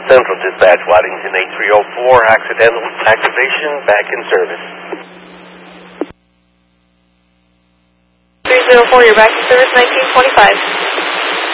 Central Dispatch, Waddington 8304, accidental activation, back in service. 304, you're back in service, 1925.